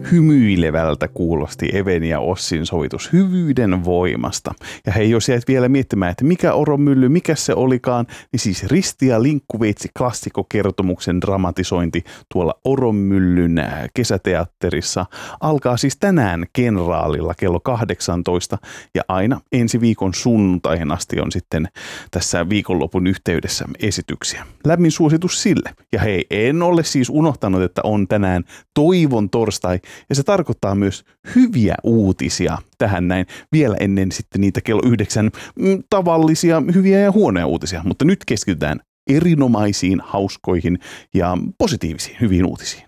hymyilevältä kuulosti Even ja Ossin sovitus hyvyyden voimasta. Ja hei, jos jäit vielä miettimään, että mikä oromylly, mikä se olikaan, niin siis Risti ja Linkkuveitsi -klassikokertomuksen dramatisointi tuolla Oromyllyn kesäteatterissa alkaa siis tänään Kenraalilla kello 18 ja aina ensi viikon sunnuntaihin asti on sitten tässä viikonlopun yhteydessä esityksiä. Lämmin suositus sille. Ja hei, en ole siis unohtanut, että on tänään toivon torstai ja se tarkoittaa myös hyviä uutisia tähän näin vielä ennen sitten niitä kello 9 tavallisia hyviä ja huonoja uutisia. Mutta nyt keskitytään erinomaisiin, hauskoihin ja positiivisiin hyviin uutisiin.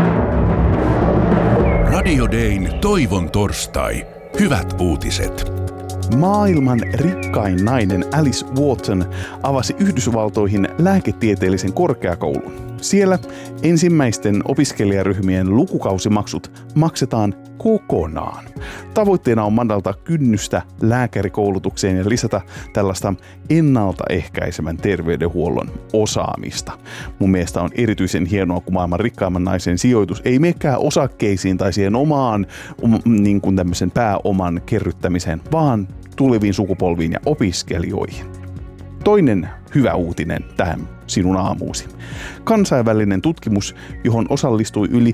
Radio Dayn toivon torstai. Hyvät uutiset. Maailman rikkain nainen Alice Walton avasi Yhdysvaltoihin lääketieteellisen korkeakoulun. Siellä ensimmäisten opiskelijaryhmien lukukausimaksut maksetaan kokonaan. Tavoitteena on madaltaa kynnystä lääkärikoulutukseen ja lisätä tällaista ennaltaehkäisevän terveydenhuollon osaamista. Mun mielestä on erityisen hienoa, kun maailman rikkaimman naisen sijoitus ei menekään osakkeisiin tai siihen omaan niin kuin tämmöisen pääoman kerryttämiseen, vaan tuleviin sukupolviin ja opiskelijoihin. Toinen hyvä uutinen tähän sinun aamuusi. Kansainvälinen tutkimus, johon osallistui yli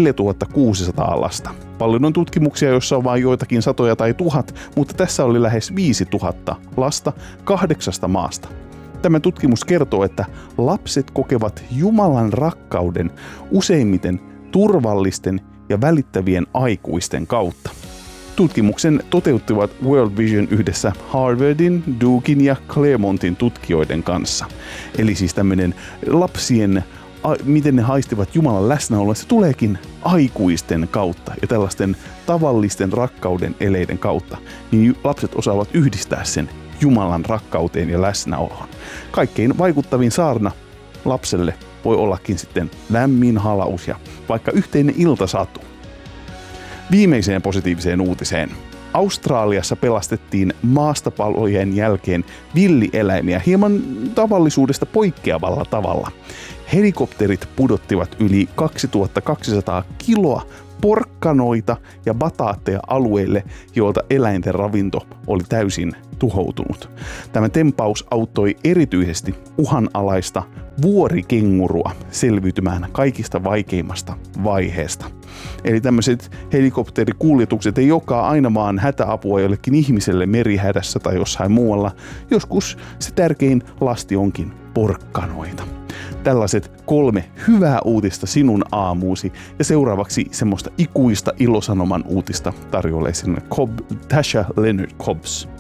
4600 lasta. Paljon on tutkimuksia, joissa on vain joitakin satoja tai tuhat, mutta tässä oli lähes 5000 lasta 8 maasta. Tämä tutkimus kertoo, että lapset kokevat Jumalan rakkauden useimmiten turvallisten ja välittävien aikuisten kautta. Tutkimuksen toteuttivat World Vision yhdessä Harvardin, Duken ja Claremontin tutkijoiden kanssa. Eli siis tämmöinen lapsien, miten ne haistivat Jumalan läsnäoloa, se tuleekin aikuisten kautta ja tällaisten tavallisten rakkauden eleiden kautta. Niin lapset osaavat yhdistää sen Jumalan rakkauteen ja läsnäoloon. Kaikkein vaikuttavin saarna lapselle voi ollakin sitten lämmin halaus ja vaikka yhteinen iltasatu. Viimeiseen positiiviseen uutiseen. Australiassa pelastettiin maastopalojen jälkeen villieläimiä hieman tavallisuudesta poikkeavalla tavalla. Helikopterit pudottivat yli 2200 kiloa porkkanoita ja bataatteja alueille, joilta eläinten ravinto oli täysin tuhoutunut. Tämä tempaus auttoi erityisesti uhanalaista vuorikengurua selviytymään kaikista vaikeimmasta vaiheesta. Eli tämmöiset helikopterikuljetukset ei olekaan aina vaan hätäapua jollekin ihmiselle merihädässä tai jossain muualla. Joskus se tärkein lasti onkin porkkanoita. Tällaiset 3 hyvää uutista sinun aamuusi ja seuraavaksi semmoista ikuista ilosanoman uutista tarjoilee sinne Tasha Leonard Cobbs.